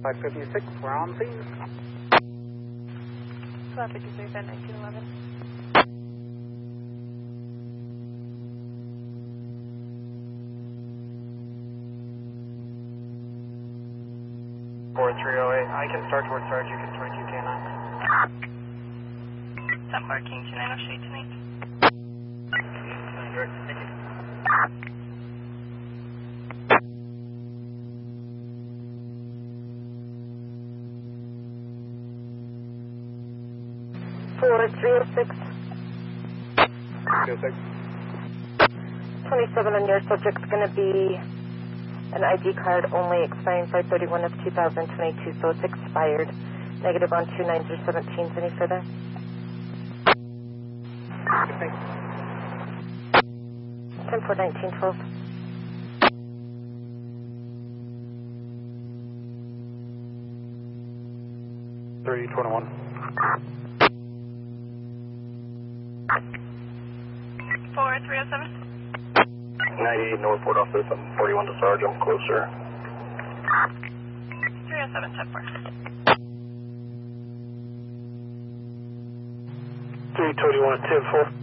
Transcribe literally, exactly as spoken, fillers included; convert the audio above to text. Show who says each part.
Speaker 1: five fifty-six, we're on scene.
Speaker 2: five fifty-six at nineteen eleven.
Speaker 1: four three oh eight, I can start towards Sarge, you can twenty-two K nine.
Speaker 2: ten four King two nine oh straight tonight.
Speaker 1: Thank you.
Speaker 3: four three oh six.
Speaker 1: three oh six.
Speaker 3: twenty-seven on your subject's going to be an I D card only expiring five thirty-one of two thousand twenty-two, so it's expired. Negative on two nines or seventeens. Any further? ten four nineteen twelve.
Speaker 1: thirty twenty-one.
Speaker 2: four three oh seven.
Speaker 1: ninety-eight Northport office, I'm forty-one to Sarge, I'm closer.
Speaker 2: three oh seven, ten four.
Speaker 1: three twenty-one, ten four.